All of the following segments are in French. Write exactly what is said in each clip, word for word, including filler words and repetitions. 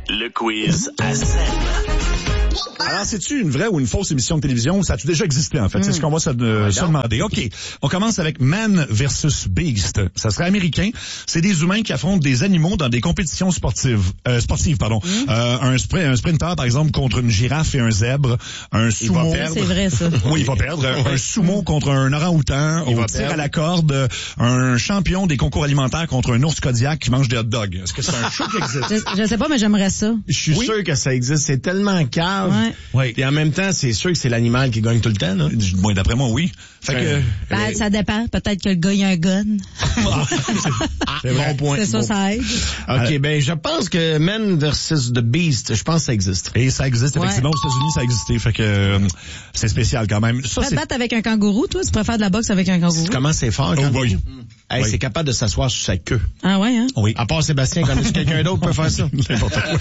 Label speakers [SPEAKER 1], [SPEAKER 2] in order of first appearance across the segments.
[SPEAKER 1] Le quiz à sept.
[SPEAKER 2] Alors, c'est-tu une vraie ou une fausse émission de télévision? Ça a-tu déjà existé, en fait? Mm. C'est ce qu'on va se, euh, se demander. OK. On commence avec Man versus Beast. Ça serait américain. C'est des humains qui affrontent des animaux dans des compétitions sportives. Euh, sportives, pardon. Mm. Euh, un, spr- un sprinter, par exemple, contre une girafe et un zèbre. Un sumo.
[SPEAKER 3] Il va perdre. C'est vrai, ça.
[SPEAKER 2] Oui, il va perdre. Un sumo contre un orang-outan. Il au tir perdre. À la corde. Un champion des concours alimentaires contre un ours Kodiak qui mange des hot dogs. Est-ce que c'est un show qui existe?
[SPEAKER 3] Je, je sais pas, mais j'aimerais ça.
[SPEAKER 4] Je suis oui. sûr que ça existe. C'est tellement cave.
[SPEAKER 3] Ouais.
[SPEAKER 2] Oui.
[SPEAKER 4] Et en même temps, c'est sûr que c'est l'animal qui gagne tout le temps, là.
[SPEAKER 2] Bon, d'après moi, oui. Fait que,
[SPEAKER 3] ben,
[SPEAKER 2] euh,
[SPEAKER 3] ça dépend. Peut-être que le gars, il a un gun.
[SPEAKER 2] Ah, c'est, c'est bon point.
[SPEAKER 3] C'est ça,
[SPEAKER 2] bon.
[SPEAKER 3] ça aide.
[SPEAKER 4] OK, euh, ben, je pense que Man versus The Beast, je pense que ça existe.
[SPEAKER 2] Et ça existe, effectivement. Ouais. Aux États-Unis, ça a existé. Fait que, euh, c'est spécial quand même. Ça,
[SPEAKER 3] tu peux te battre avec un kangourou, toi? Tu préfères de la boxe avec un kangourou?
[SPEAKER 4] Comment c'est fort,
[SPEAKER 2] oh, boy.
[SPEAKER 4] Mmh. Hey,
[SPEAKER 2] oui.
[SPEAKER 4] C'est capable de s'asseoir sur sa queue.
[SPEAKER 3] Ah ouais, hein?
[SPEAKER 2] Oui.
[SPEAKER 4] À part Sébastien, connais-tu quelqu'un d'autre peut faire ça?
[SPEAKER 2] N'importe quoi.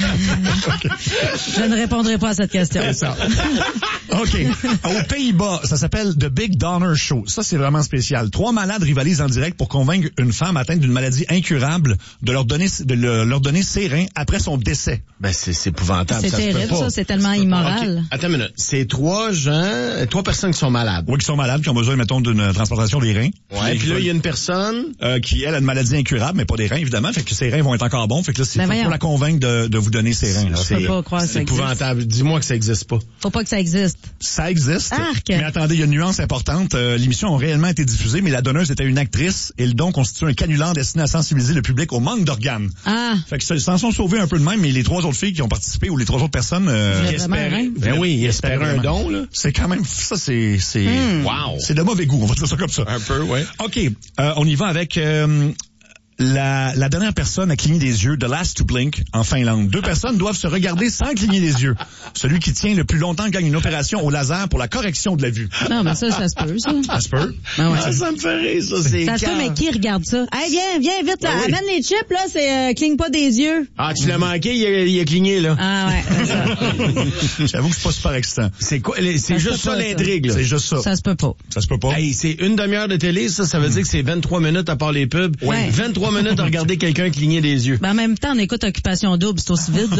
[SPEAKER 3] Je ne répondrai pas à cette question.
[SPEAKER 2] C'est ça. OK. Aux Pays-Bas, ça s'appelle The Big Donner Show. Ça, c'est vraiment spécial. Trois malades rivalisent en direct pour convaincre une femme atteinte d'une maladie incurable de leur donner, de le, leur donner ses reins après son décès.
[SPEAKER 4] Ben, c'est, c'est épouvantable.
[SPEAKER 3] C'est
[SPEAKER 4] ça
[SPEAKER 3] terrible, ça. C'est tellement immoral.
[SPEAKER 4] Okay. Attends une minute. C'est trois gens, trois personnes qui sont malades.
[SPEAKER 2] Oui, qui sont malades, qui ont besoin, mettons, d'une transplantation des reins.
[SPEAKER 4] Ouais. Et puis là, il y a une personne
[SPEAKER 2] euh, qui, elle, a une maladie incurable, mais pas des reins, évidemment. Fait que ses reins vont être encore bons. Fait que là, c'est
[SPEAKER 3] ben
[SPEAKER 2] pour la convaincre de, de vous donner ses reins. Là.
[SPEAKER 3] Je peux pas croire que ça
[SPEAKER 4] existe. C'est épouvantable. Dis-moi que ça existe pas.
[SPEAKER 3] Faut pas que ça existe.
[SPEAKER 2] Ça existe.
[SPEAKER 3] Arc.
[SPEAKER 2] Mais attendez, il y a une nuance importante. Euh, l'émission a réellement été diffusée, mais la donneuse était une actrice et le don constitue un canular destiné à sensibiliser le public au manque d'organes.
[SPEAKER 3] Ah.
[SPEAKER 2] Fait que ils s'en sont sauvés un peu de même, mais les trois autres filles qui ont participé ou les trois autres personnes, euh,
[SPEAKER 3] ils espéraient.
[SPEAKER 4] Ben oui, ils espéraient un don, là.
[SPEAKER 2] C'est quand même, ça, c'est, c'est,
[SPEAKER 3] mm.
[SPEAKER 4] wow.
[SPEAKER 2] C'est de mauvais goût, on va dire ça comme ça.
[SPEAKER 4] Un peu, ouais.
[SPEAKER 2] OK. Euh, on y va avec, euh, La, la dernière personne à cligner des yeux, The Last to Blink, en Finlande. Deux personnes doivent se regarder sans cligner des yeux. Celui qui tient le plus longtemps gagne une opération au laser pour la correction de la vue.
[SPEAKER 3] Non, mais ça, ça se peut, ça.
[SPEAKER 2] Ça se peut?
[SPEAKER 3] Ben ouais.
[SPEAKER 4] Ça, ça me fait rire, ça, c'est
[SPEAKER 3] Ça se peut, mais qui regarde ça? Hey, viens, viens vite, là. Ben oui. Amène les chips, là, c'est euh, cligne pas des yeux.
[SPEAKER 4] Ah, tu l'as manqué, il a, il a cligné, là.
[SPEAKER 3] Ah ouais, c'est ça.
[SPEAKER 2] J'avoue que c'est pas super excitant.
[SPEAKER 4] C'est quoi, c'est ça juste ça l'intrigue, là.
[SPEAKER 2] C'est juste ça.
[SPEAKER 3] Ça se peut pas.
[SPEAKER 2] Ça se peut pas.
[SPEAKER 4] Hey, c'est une demi-heure de télé, ça, ça veut dire que c'est vingt-trois minutes à part les pubs.
[SPEAKER 3] Ouais.
[SPEAKER 4] vingt-trois minutes à regarder quelqu'un cligner des yeux.
[SPEAKER 3] Ben, en même temps, on écoute Occupation Double, c'est aussi vide, là.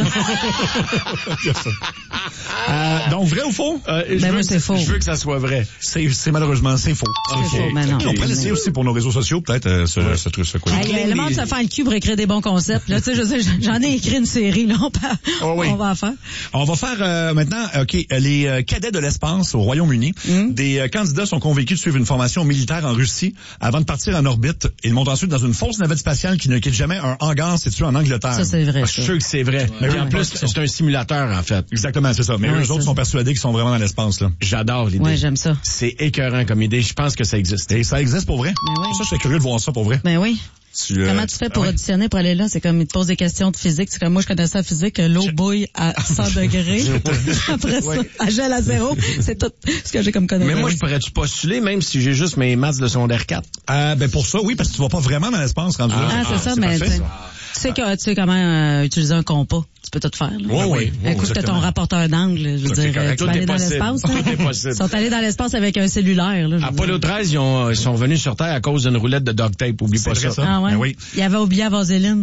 [SPEAKER 2] euh, donc, vrai ou faux?
[SPEAKER 4] Euh,
[SPEAKER 3] ben,
[SPEAKER 4] je
[SPEAKER 3] moi,
[SPEAKER 4] veux
[SPEAKER 3] c'est
[SPEAKER 4] que,
[SPEAKER 3] faux.
[SPEAKER 4] Je veux que ça soit vrai.
[SPEAKER 2] C'est, c'est malheureusement, c'est faux.
[SPEAKER 3] C'est okay. faux, mais non.
[SPEAKER 2] On pourrait l'essayer aussi pour nos réseaux sociaux, peut-être, euh, ce, ce truc, ce quoi.
[SPEAKER 3] Hey, le monde se fait le cul pour écrire des bons concepts, là. Tu sais, je sais, j'en ai écrit une série, là. On, peut,
[SPEAKER 2] oh, oui.
[SPEAKER 3] on va en faire.
[SPEAKER 2] On va faire, euh, maintenant, OK, les euh, cadets de l'espace au Royaume-Uni. Mm. Des euh, candidats sont convaincus de suivre une formation militaire en Russie avant de partir en orbite. Ils montent ensuite dans une fausse navette spatiale qui ne quitte jamais un hangar situé en Angleterre.
[SPEAKER 3] Ça, c'est vrai.
[SPEAKER 4] Je suis sûr que c'est vrai.
[SPEAKER 2] Mais
[SPEAKER 4] ouais. En plus,
[SPEAKER 2] ouais.
[SPEAKER 4] c'est un simulateur, en fait.
[SPEAKER 2] Exactement, c'est ça. Mais
[SPEAKER 3] ouais,
[SPEAKER 2] eux autres sont persuadés qu'ils sont vraiment dans l'espace, là.
[SPEAKER 4] J'adore l'idée.
[SPEAKER 3] Ouais, j'aime ça.
[SPEAKER 4] C'est écœurant comme idée. Je pense que ça existe.
[SPEAKER 2] Et ça existe pour vrai?
[SPEAKER 3] Ben oui.
[SPEAKER 2] Ça, je serais curieux de voir ça pour vrai.
[SPEAKER 3] Ben oui.
[SPEAKER 2] Tu, euh,
[SPEAKER 3] Comment tu fais pour
[SPEAKER 2] ouais.
[SPEAKER 3] auditionner pour aller là? C'est comme, ils te posent des questions de physique. C'est comme, moi, je connais ça en physique, l'eau je... bouille à cent degrés. Après ça, ouais. Elle gèle à zéro. C'est tout ce que j'ai comme connaissance.
[SPEAKER 4] Mais moi, je pourrais-tu postuler, même si j'ai juste mes maths de secondaire quatre?
[SPEAKER 2] Euh, ben, pour ça, oui, parce que tu vas pas vraiment dans l'espace rendu
[SPEAKER 3] ah,
[SPEAKER 2] là.
[SPEAKER 3] Ah, c'est ah, ça, c'est mais parfait, tu sais que, tu sais comment euh, utiliser un compas. Tu peux tout faire, là.
[SPEAKER 2] Oui, oui.
[SPEAKER 3] Écoute, t'as ton rapporteur d'angle, je veux dire, tu vas aller dans l'espace, là.
[SPEAKER 4] Tout est possible.
[SPEAKER 3] Ils sont allés dans l'espace avec un cellulaire, là.
[SPEAKER 4] Apollo treize, ils, ont, ils sont venus sur Terre à cause d'une roulette de duct tape. Oublie pas ça.
[SPEAKER 2] ça.
[SPEAKER 3] Ah ouais?
[SPEAKER 2] Ben oui.
[SPEAKER 3] Il avait oublié à vaseline.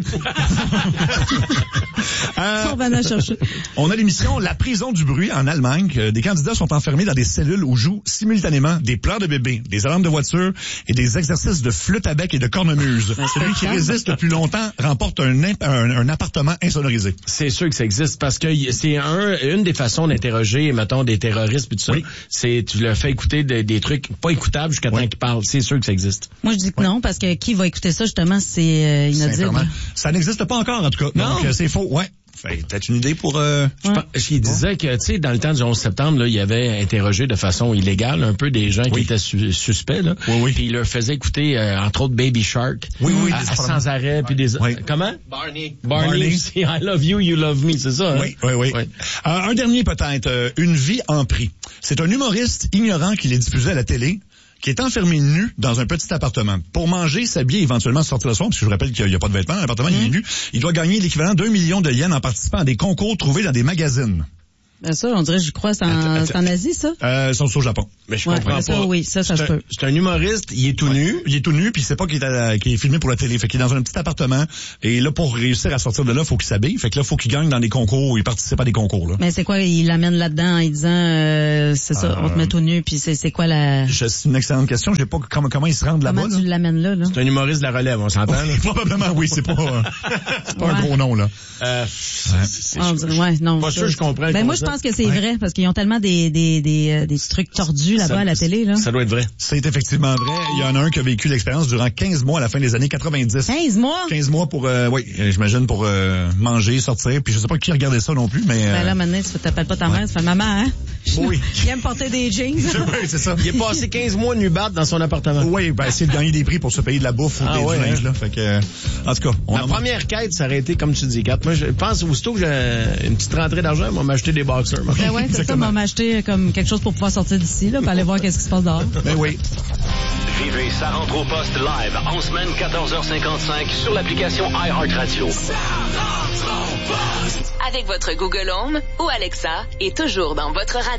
[SPEAKER 2] euh,
[SPEAKER 3] on va chercher.
[SPEAKER 2] On a l'émission La prison du bruit en Allemagne. Des candidats sont enfermés dans des cellules où jouent simultanément des pleurs de bébé, des alarmes de voiture et des exercices de flûte à bec et de cornemuse. Celui qui résiste le plus longtemps remporte un, un, un appartement insonorisé.
[SPEAKER 4] C'est sûr que ça existe parce que c'est un, une des façons d'interroger, mettons, des terroristes et tout ça. Oui. C'est, tu leur fais écouter des, des trucs pas écoutables jusqu'à temps oui. qu'ils parlent. C'est sûr que ça existe.
[SPEAKER 3] Moi, je dis que
[SPEAKER 2] oui.
[SPEAKER 3] non, parce que qui va écouter ça, justement, c'est euh, inaudible.
[SPEAKER 2] Ça n'existe pas encore, en tout cas.
[SPEAKER 4] Non.
[SPEAKER 2] Donc, euh, c'est faux, ouais. Fait, peut-être une idée pour... Euh...
[SPEAKER 3] Ouais.
[SPEAKER 4] Il disait que, tu sais, dans le temps du onze septembre, là, il avait interrogé de façon illégale un peu des gens oui. qui étaient su- suspects, là.
[SPEAKER 2] Oui, oui.
[SPEAKER 4] Puis il leur faisait écouter, euh, entre autres, Baby Shark.
[SPEAKER 2] Oui, oui.
[SPEAKER 4] À, à sans arrêt, puis des...
[SPEAKER 2] Oui.
[SPEAKER 4] Comment?
[SPEAKER 5] Barney.
[SPEAKER 4] Barney. Barney. I love you, you love me, c'est ça, hein?
[SPEAKER 2] Oui, oui, oui. oui. Euh, un dernier, peut-être. Euh, une vie en prix. C'est un humoriste ignorant qui les diffusait à la télé, qui est enfermé nu dans un petit appartement. Pour manger, s'habiller, éventuellement sortir le soir, parce que je vous rappelle qu'il n'y a pas de vêtements dans l'appartement, mmh. il est nu. Il doit gagner l'équivalent d'un million de yens en participant à des concours trouvés dans des magazines.
[SPEAKER 3] Ben ça, on dirait, je crois, c'est en, c'est en Asie, ça?
[SPEAKER 2] Euh, ils sont au Japon.
[SPEAKER 4] Mais je
[SPEAKER 3] Ouais,
[SPEAKER 4] comprends
[SPEAKER 3] ça,
[SPEAKER 4] pas.
[SPEAKER 3] oui, ça, ça se peut.
[SPEAKER 4] C'est un humoriste, il est tout nu.
[SPEAKER 2] Il est tout nu, puis c'est pas qu'il est, à- qu'il est filmé pour la télé. Fait qu'il est dans un petit appartement. Et là, pour réussir à sortir de là, faut qu'il s'habille. Fait que là, faut qu'il gagne dans des concours. Il participe à des concours, là.
[SPEAKER 3] Mais c'est quoi, il l'amène là-dedans en lui disant, euh, c'est ça,
[SPEAKER 2] Euh,
[SPEAKER 3] on te met tout nu, puis c'est, c'est quoi la...
[SPEAKER 2] Je- C'est une excellente question. Je sais pas comment, comment ils se rendent là-bas,
[SPEAKER 3] Comment
[SPEAKER 2] là.
[SPEAKER 3] tu l'amènes là, là?
[SPEAKER 4] C'est un humoriste de la relève, on s'entend, là?
[SPEAKER 2] Probablement, oui. C'est pas, euh, c'est pas
[SPEAKER 3] Ouais.
[SPEAKER 2] un gros nom, là.
[SPEAKER 4] Euh, c'est- c'est-
[SPEAKER 3] Ah, on dirait- ouais, non.
[SPEAKER 4] Pas
[SPEAKER 3] ça,
[SPEAKER 4] sûr, je comprends. le
[SPEAKER 3] Ben, moi, je
[SPEAKER 4] concept.
[SPEAKER 3] pense que c'est vrai, parce qu'ils ont tellement des, des, des, euh, des trucs tordus là-bas
[SPEAKER 4] Ça-
[SPEAKER 3] à la télé, là.
[SPEAKER 4] Ça doit être vrai.
[SPEAKER 2] C'est effectivement vrai. Il y en a un qui a vécu l'expérience durant quinze mois à la fin des années quatre-vingt-dix.
[SPEAKER 3] quinze mois?
[SPEAKER 2] quinze mois pour, euh, oui, euh, j'imagine pour euh, manger, sortir. Puis je sais pas qui regardait ça non plus, mais...
[SPEAKER 3] Ben
[SPEAKER 2] euh,
[SPEAKER 3] là, maintenant, tu t'appelles pas ta mère, tu fais maman, hein?
[SPEAKER 2] Oui.
[SPEAKER 3] Il aime porter des jeans.
[SPEAKER 2] oui, c'est ça.
[SPEAKER 4] Il est passé quinze mois nu-bat dans son appartement.
[SPEAKER 2] Oui, ben essayer de gagner des prix pour se payer de la bouffe ou
[SPEAKER 4] Ah
[SPEAKER 2] des,
[SPEAKER 4] ouais,
[SPEAKER 2] du linge,
[SPEAKER 4] hein?
[SPEAKER 2] là. Fait que, euh, en tout cas, on
[SPEAKER 4] Ma
[SPEAKER 2] en-
[SPEAKER 4] première quête, ça aurait été, comme tu dis, Kat. Moi, je pense, aussitôt que j'ai une petite rentrée d'argent, on m'a acheté des boxers. moi.
[SPEAKER 3] Ben ouais, c'est ça,
[SPEAKER 2] Exactement.
[SPEAKER 3] on m'a acheté comme quelque chose pour pouvoir sortir d'ici, là, pour aller voir qu'est-ce qui se passe dehors.
[SPEAKER 2] Ben oui.
[SPEAKER 1] Vivez Ça rentre au poste live en semaine quatorze heures cinquante-cinq sur l'application iHeartRadio.
[SPEAKER 5] Avec votre Google Home ou Alexa et toujours dans votre radio.